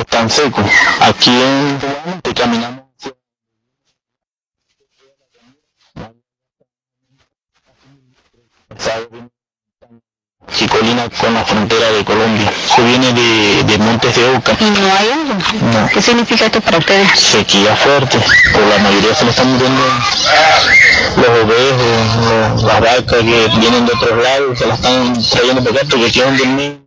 están secos. Aquí en Guante caminamos que colina con la frontera de Colombia. Se viene de Montes de Oca. ¿Y no hay agua? No. ¿Qué significa esto para ustedes? Sequía fuerte, por la mayoría se le están muriendo los ovejos, las vacas que vienen de otros lados, se las están trayendo para acá porque aquí es donde